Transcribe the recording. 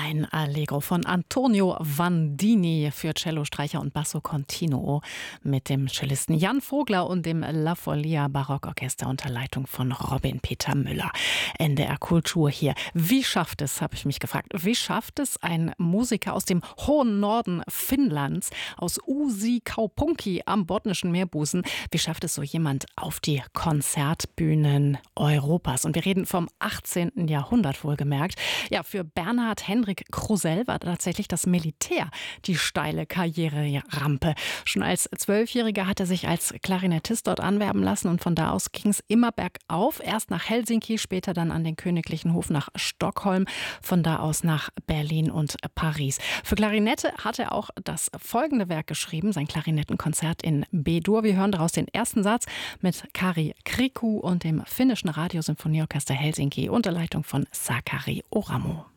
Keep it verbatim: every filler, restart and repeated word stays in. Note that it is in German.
Ein Allegro von Antonio Vandini für Cello, Streicher und Basso Continuo mit dem Cellisten Jan Vogler und dem La Folia Barockorchester unter Leitung von Robin Peter Müller. N D R Kultur hier. Wie schafft es, habe ich mich gefragt, wie schafft es ein Musiker aus dem hohen Norden Finnlands, aus Uusikaupunki am botnischen Meerbusen, wie schafft es so jemand auf die Konzertbühnen Europas? Und wir reden vom achtzehnten Jahrhundert wohlgemerkt. Ja, für Bernhard Henrik Krusell war tatsächlich das Militär die steile Karriererampe. Schon als Zwölfjähriger hat er sich als Klarinettist dort anwerben lassen und von da aus ging es immer bergauf. Erst nach Helsinki, später dann an den Königlichen Hof nach Stockholm, von da aus nach Berlin und Paris. Für Klarinette hat er auch das folgende Werk geschrieben, sein Klarinettenkonzert in B-Dur. Wir hören daraus den ersten Satz mit Kari Kriku und dem finnischen Radiosymphonieorchester Helsinki unter Leitung von Sakari Oramo.